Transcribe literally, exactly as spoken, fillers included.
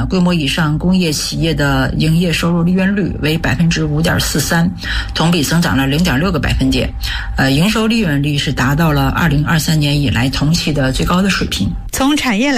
呢，规模以上工业企业的营业收入利润率为百分之五点四三，同比增长了零点六个百分点。呃，营收利润率是达到了二零二三年以来同期的最高的水平。 从产业来